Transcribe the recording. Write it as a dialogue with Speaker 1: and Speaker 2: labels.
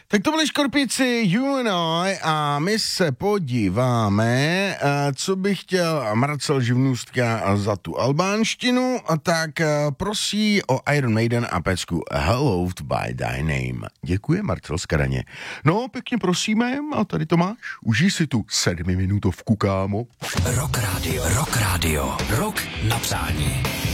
Speaker 1: Tak to byli Škorpici, You and I, a my se podíváme, co by chtěl Marcel Živnůstka za tu albánštinu, tak prosí o Iron Maiden a pecku Hallowed by Thy Name. Děkuji, Marcel Skaraně. No, pěkně prosíme, a tady to máš. Užij si tu 7minutovku, kámo.
Speaker 2: Rock Radio, rock na přání.